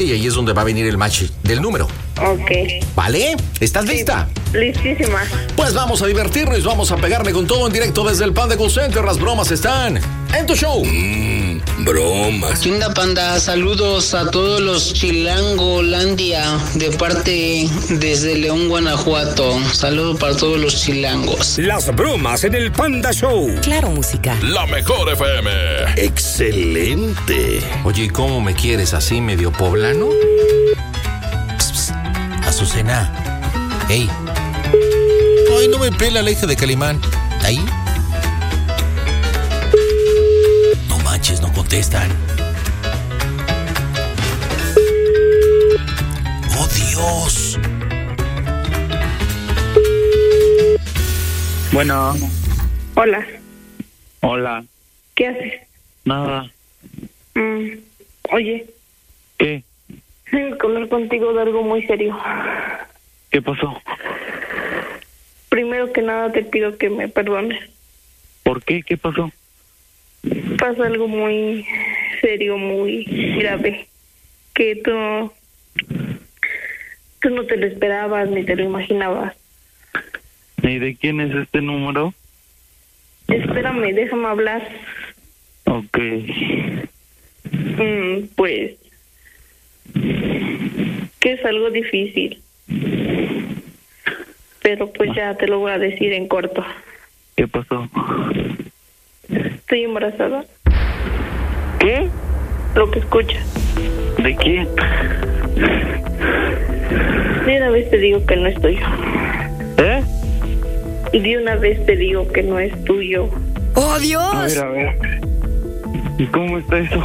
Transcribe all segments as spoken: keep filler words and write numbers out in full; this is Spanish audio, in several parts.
y ahí es donde va a venir el match del número. Ok. ¿Vale? ¿Estás Sí, lista? Listísima. Pues vamos a divertirnos, vamos a pegarle con todo en directo desde el Panda Call Center. Las bromas están en tu show. Mmm, bromas. ¿Qué onda, Panda? Saludos a todos los Chilangolandia de parte desde León, Guanajuato. Saludos para todos los chilangos. Las bromas en el Panda Show. Claro, música. La mejor F M. Excelente. Oye, ¿y cómo me quieres así, medio poblano? Psst, psst. Azucena. Ey. Ay, no me pela la hija de Calimán. ¿Ahí? No manches, no contestan. ¡Oh, Dios! Bueno. Hola. Hola. ¿Qué haces? Nada. Mm, oye, ¿Qué? tengo que hablar contigo de algo muy serio. ¿Qué pasó? Primero que nada te pido que me perdones. ¿Por qué? ¿Qué pasó? Pasa algo muy serio, muy grave, que tú no, tú no te lo esperabas ni te lo imaginabas. ¿Y de quién es este número? Espérame, déjame hablar. Ok. Mm, pues que es algo difícil, pero pues ya te lo voy a decir en corto. ¿Qué pasó? Estoy embarazada. ¿Qué? Lo que escuchas. ¿De quién? De una vez te digo que no es tuyo. ¿Eh? De una vez te digo que no es tuyo. ¡Oh, A Dios! ver, a ver. ¿Y cómo está eso?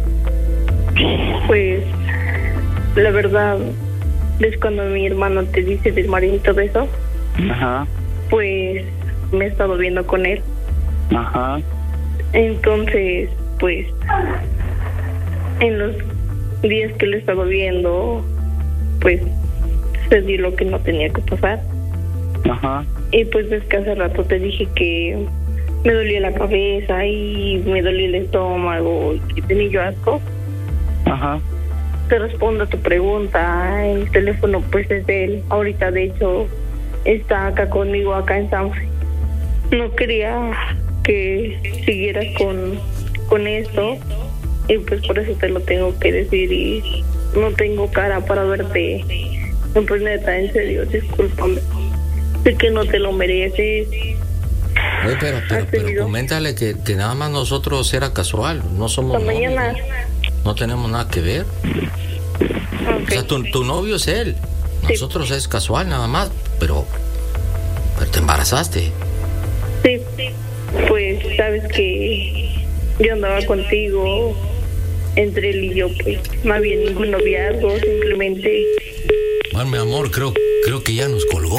Pues la verdad es cuando mi hermano te dice del marido y todo eso, Ajá. pues me he estado viendo con él. Ajá. Entonces, pues en los días que lo he estado viendo, pues se dio lo que no tenía que pasar. Ajá. Y pues ves que hace rato te dije que me dolía la cabeza y me dolía el estómago y que tenía yo asco. Ajá. Te respondo a tu pregunta. El teléfono pues es de él. Ahorita de hecho está acá conmigo, acá en Sanfre. No quería que siguieras con, con esto y pues por eso te lo tengo que decir y no tengo cara para verte. No, pues neta, en serio, discúlpame. Sé que no te lo mereces. Oye, pero, pero, pero coméntale que, que nada más nosotros era casual, no somos Hasta novios, mañana. no tenemos nada que ver. Okay. O sea, tu, tu novio es él, nosotros Sí. es casual nada más, pero, pero te embarazaste. Sí, pues sabes que yo andaba contigo, entre él y yo, pues no había ningún noviazgo, simplemente. Bueno, mi amor, creo, creo que ya nos colgó.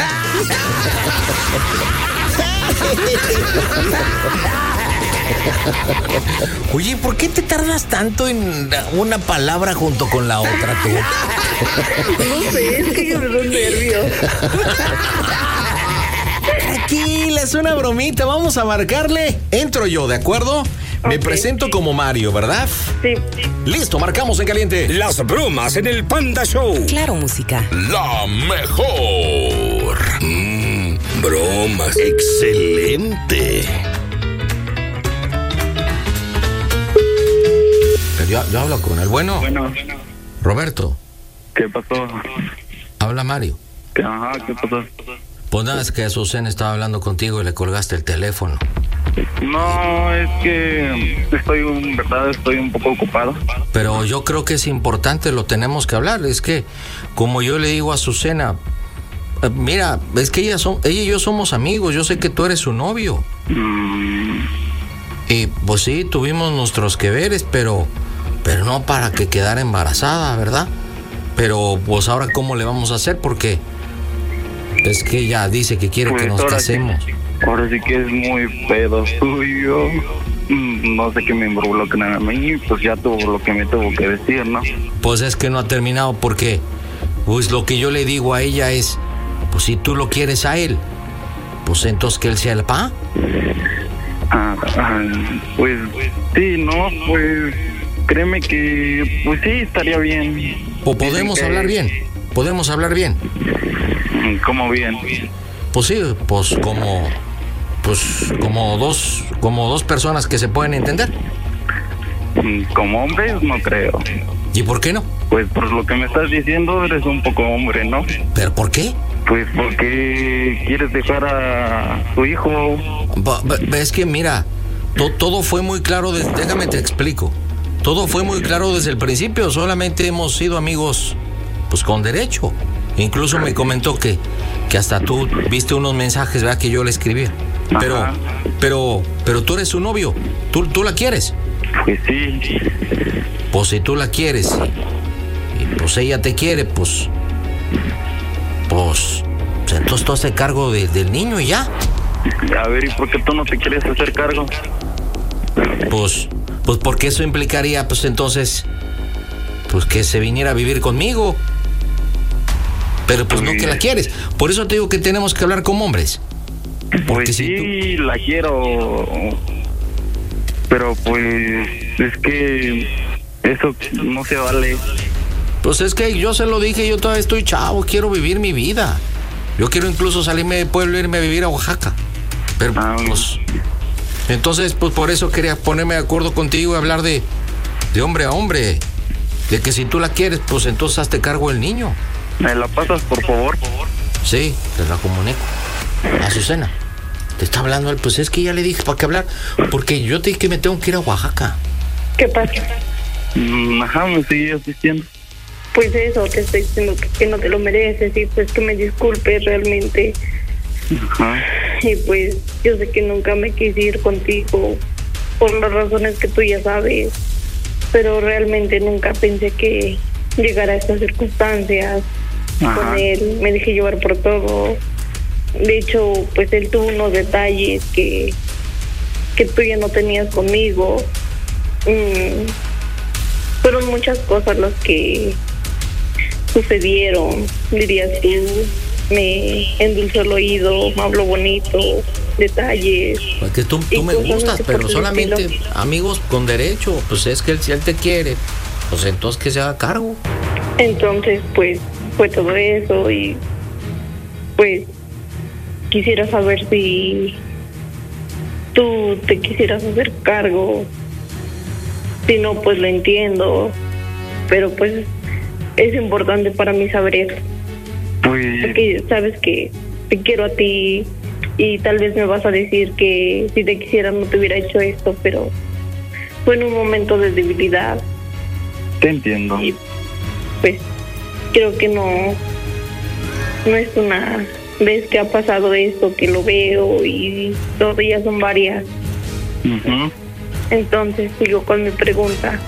Oye, ¿por qué te tardas tanto en una palabra junto con la otra, tú? No sé, es que yo me doy nervios. Tranquila, es una bromita, vamos a marcarle. Entro yo, ¿de acuerdo? Me Ok. presento como Mario, ¿verdad? Sí, Listo, marcamos en caliente. Las bromas en el Panda Show. Claro, música. La mejor. Mmm, bromas. Excelente. Yo, yo hablo con el bueno. Bueno. Roberto, ¿Qué pasó? habla Mario. ¿Qué? Ajá, ¿qué pasó? Pues nada, es que Azucena estaba hablando contigo y le colgaste el teléfono. No, es que estoy, en verdad, estoy un poco ocupado. Pero yo creo que es importante, lo tenemos que hablar. Es que, como yo le digo a Azucena, eh, mira, es que ella, son, ella y yo somos amigos, yo sé que tú eres su novio. Mm, Y pues sí, tuvimos nuestros que veres, pero, pero no para que quedara embarazada, ¿verdad? Pero pues ahora, ¿cómo le vamos a hacer? Porque es que ella dice que quiere pues que nos ahora casemos. Sí, ahora sí que es muy pedo suyo. Mm, No sé qué me involucran a mí, pues ya tuvo lo que me tuvo que decir, ¿no? Pues es que no ha terminado porque, pues lo que yo le digo a ella es, pues si tú lo quieres a él, pues entonces que él sea el pa. Ah, ah, pues sí, no, pues créeme que, pues sí, estaría bien. po- podemos que- hablar bien. Podemos hablar bien. ¿Cómo bien? Pues sí, pues como pues como dos como dos personas que se pueden entender. Como hombres no creo. ¿Y por qué no? Pues por lo que me estás diciendo eres un poco hombre, ¿no? ¿Pero por qué? Pues porque quieres dejar a tu hijo. Ba- ba- Es que mira, to- todo fue muy claro, de- déjame te explico. Todo fue muy claro desde el principio, solamente hemos sido amigos pues con derecho. Incluso me comentó que, que hasta tú viste unos mensajes, ¿verdad? Que yo le escribía. Pero, Ajá. pero, pero tú eres su novio, tú, tú la quieres. Pues sí. Pues si tú la quieres y, y, pues ella te quiere, pues, pues, pues entonces tú haces cargo de- del niño y ya. A ver, ¿y por qué tú no te quieres hacer cargo? Pues, pues porque eso implicaría, pues entonces, pues que se viniera a vivir conmigo. Pero pues no que la quieres. Por eso te digo que tenemos que hablar como hombres. Porque Pues si sí, la quiero. Pero pues es que eso no se vale. Pues es que yo se lo dije, yo todavía estoy chavo, quiero vivir mi vida. Yo quiero incluso salirme del pueblo e irme a vivir a Oaxaca. Pero Ah, pues, entonces pues por eso quería ponerme de acuerdo contigo y hablar de, de hombre a hombre. De que si tú la quieres, pues entonces hazte cargo del niño. ¿Me la pasas, por favor? Sí, te la comunico. Azucena, te está hablando él. Pues es que ya le dije para qué hablar. Porque yo te dije que me tengo que ir a Oaxaca. ¿Qué pasa? Mm, Ajá, me sigues diciendo. Pues eso, te estoy diciendo que, que no te lo mereces y pues que me disculpes realmente. Ajá. Y pues yo sé que nunca me quise ir contigo por las razones que tú ya sabes, pero realmente nunca pensé que llegara a estas circunstancias. Ajá. Con él me dejé llevar por todo. De hecho, pues él tuvo unos detalles que, que tú ya no tenías conmigo. Mm, fueron muchas cosas las que sucedieron, dirías tú. Me endulzó el oído, me habló bonito, detalles. Porque tú, Y tú me cosas gustas, así pero por el solamente estilo. amigos con derecho. Pues es que él, si él te quiere, pues entonces que se haga cargo. Entonces, pues, fue todo eso y pues quisiera saber si tú te quisieras hacer cargo. Si no, pues lo entiendo, pero pues es importante para mí saber, Pues porque sabes que te quiero a ti y tal vez me vas a decir que si te quisiera no te hubiera hecho esto, pero fue en un momento de debilidad. te entiendo. Y pues creo que no no es una vez que ha pasado esto que lo veo y todo, ya son varias. Ujú. Entonces sigo con mi pregunta.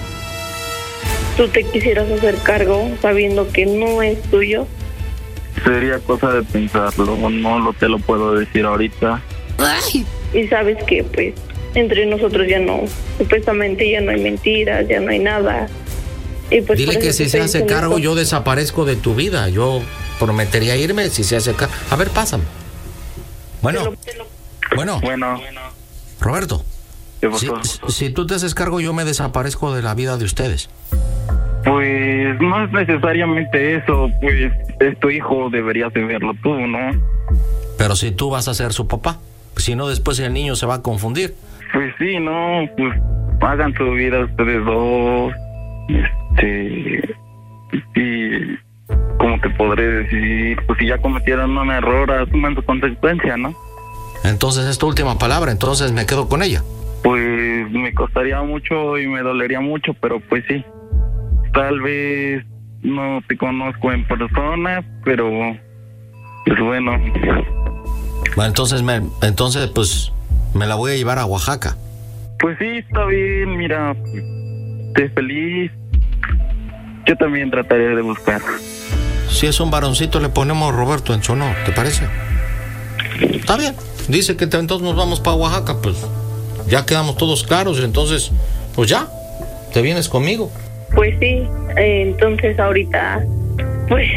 ¿Tú te quisieras hacer cargo sabiendo que no es tuyo? Sería cosa de pensarlo, no lo te lo puedo decir ahorita. Y sabes que pues entre nosotros ya no, supuestamente ya no hay mentiras, ya no hay nada. Y pues Dile por que eso si te se estoy hace diciendo cargo, esto. yo desaparezco de tu vida. Yo prometería irme si se hace cargo. A ver, pásame. Bueno, bueno, Bueno, Roberto, ¿qué si, pasó? si tú te haces cargo, yo me desaparezco de la vida de ustedes. Pues no es necesariamente eso, pues es tu hijo, deberías de verlo tú, ¿no? Pero si tú vas a ser su papá, si no, después el niño se va a confundir. Pues sí, no, pues hagan su vida ustedes dos. Este, y como te podré decir, pues si ya cometieron un error, asuman su consecuencia, ¿no? Entonces es tu última palabra, entonces me quedo con ella. Pues me costaría mucho y me dolería mucho, pero pues sí. Tal vez no te conozco en persona, pero pues bueno. Bueno, entonces, me, entonces pues me la voy a llevar a Oaxaca. Pues sí, está bien, mira, esté feliz. Yo también trataré de buscar. Si es un varoncito, le ponemos Roberto en su honor, ¿te parece? Está bien. Dice que te- entonces nos vamos para Oaxaca, pues ya quedamos todos claros, entonces, pues ya, te vienes conmigo. Pues sí, eh, entonces ahorita, pues,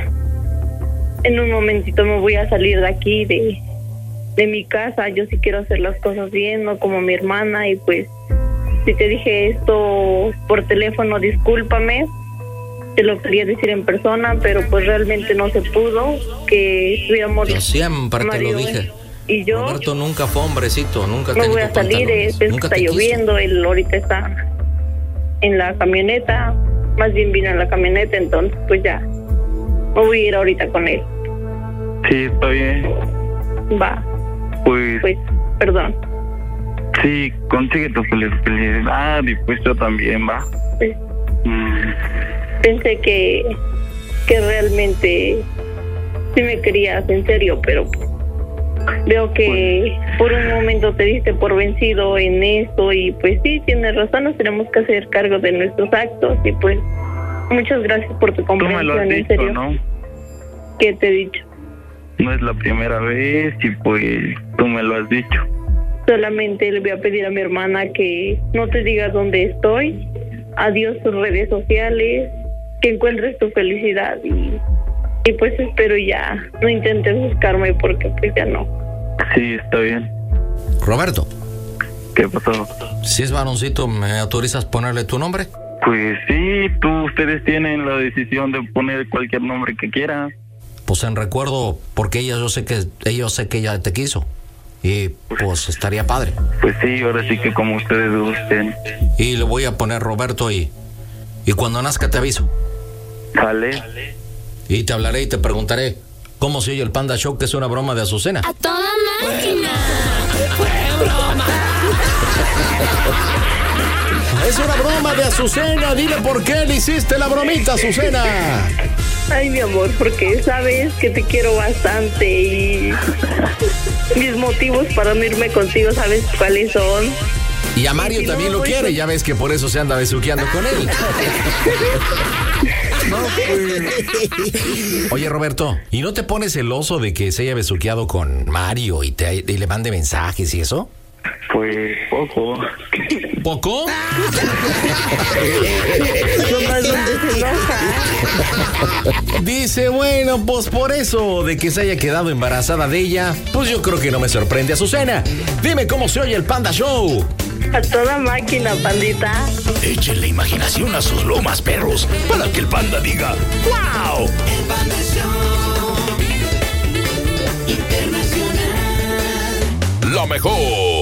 en un momentito me voy a salir de aquí, de, de mi casa. Yo sí quiero hacer las cosas bien, no como mi hermana, y pues, si te dije esto por teléfono, discúlpame, te lo quería decir en persona, pero pues realmente no se pudo, que estuviéramos... Yo siempre te lo Mario dije. Y yo... Roberto nunca fue hombrecito, nunca No te voy a salir, es, es que está lloviendo, él ahorita está en la camioneta, más bien vino en la camioneta, entonces pues ya, no voy a ir ahorita con él. Sí, está bien. Va, Pues, pues, perdón. sí, consigue tu fel- felicidad y pues yo también, va. Pues, Mm, pensé que, que realmente sí me querías en serio, pero veo que por un momento te diste por vencido en eso y pues sí, tienes razón, nos tenemos que hacer cargo de nuestros actos y pues muchas gracias por tu Tú me lo has comprensión, en dicho, serio. ¿no? ¿Qué te he dicho? No es la primera vez y pues tú me lo has dicho. Solamente le voy a pedir a mi hermana que no te diga dónde estoy, adiós tus redes sociales, que encuentres tu felicidad y, y pues espero ya no intentes buscarme porque pues ya no. Sí, está bien. Roberto, ¿Qué pasó? si es varoncito, ¿me autorizas ponerle tu nombre? Pues sí, tú, ustedes tienen la decisión de poner cualquier nombre que quieran. Pues en recuerdo, porque ella yo sé que ella yo sé que ella te quiso. Y pues estaría padre. Pues sí, ahora sí que como ustedes gusten. Y le voy a poner Roberto y, y cuando nazca te aviso. Sale. Y te hablaré y te preguntaré cómo se oye el Panda Show, que es una broma de Azucena. ¡A toda máquina! Es una broma de Azucena. Dile por qué le hiciste la bromita, Azucena. Ay, mi amor, porque sabes que te quiero bastante y mis motivos para no irme contigo, ¿sabes cuáles son? Y a Mario Y si también no lo voy quiere, con- ya ves que por eso se anda besuqueando con él. Oye, Roberto, ¿y no te pones celoso de que se haya besuqueado con Mario y, te, y le mande mensajes y eso? Pues poco. ¿Poco? Nomás donde se enoja. Dice, bueno, pues por eso de que se haya quedado embarazada de ella, pues yo creo que no me sorprende, Azucena. Dime cómo se oye el Panda Show. A toda máquina, pandita. Échenle imaginación a sus lomas, perros, para que el panda diga ¡wow! El Panda Show Internacional. La mejor.